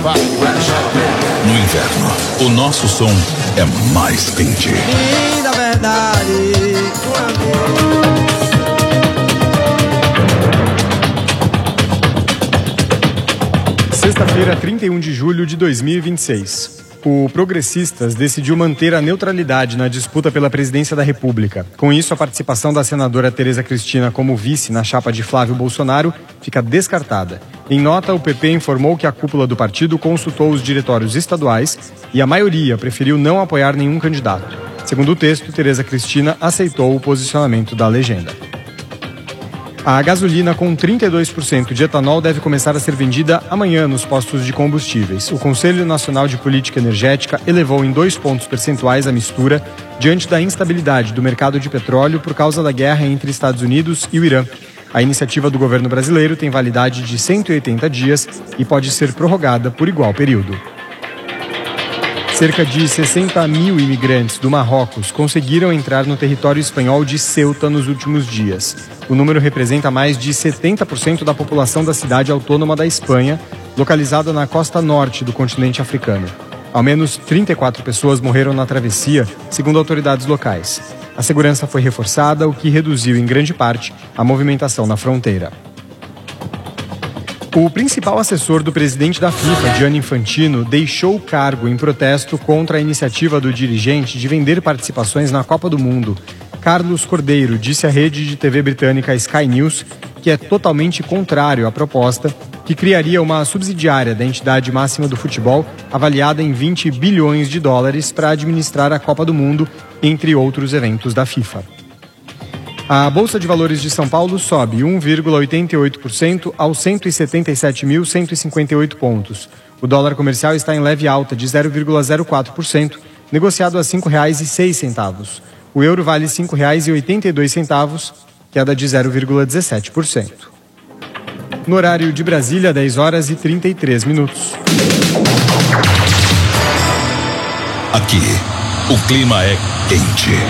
No inverno, o nosso som é mais quente. E na verdade, Sexta-feira, 31 de julho de 2026. O Progressistas decidiu manter a neutralidade na disputa pela presidência da República. Com isso, a participação da senadora Tereza Cristina como vice na chapa de Flávio Bolsonaro fica descartada. Em nota, o PP informou que a cúpula do partido consultou os diretórios estaduais e a maioria preferiu não apoiar nenhum candidato. Segundo o texto, Tereza Cristina aceitou o posicionamento da legenda. A gasolina com 32% de etanol deve começar a ser vendida amanhã nos postos de combustíveis. O Conselho Nacional de Política Energética elevou em 2 pontos percentuais a mistura diante da instabilidade do mercado de petróleo por causa da guerra entre Estados Unidos e o Irã. A iniciativa do governo brasileiro tem validade de 180 dias e pode ser prorrogada por igual período. Cerca de 60 mil imigrantes do Marrocos conseguiram entrar no território espanhol de Ceuta nos últimos dias. O número representa mais de 70% da população da cidade autônoma da Espanha, localizada na costa norte do continente africano. Ao menos 34 pessoas morreram na travessia, segundo autoridades locais. A segurança foi reforçada, o que reduziu em grande parte a movimentação na fronteira. O principal assessor do presidente da FIFA, Gianni Infantino, deixou o cargo em protesto contra a iniciativa do dirigente de vender participações na Copa do Mundo. Carlos Cordeiro disse à rede de TV britânica Sky News que é totalmente contrário à proposta, que criaria uma subsidiária da entidade máxima do futebol, avaliada em 20 bilhões de dólares, para administrar a Copa do Mundo, entre outros eventos da FIFA. A Bolsa de Valores de São Paulo sobe 1,88% aos 177.158 pontos. O dólar comercial está em leve alta de 0,04%, negociado a R$ 5,06. O euro vale R$ 5,82, queda de 0,17%. No horário de Brasília, 10h33. Aqui, o clima é quente.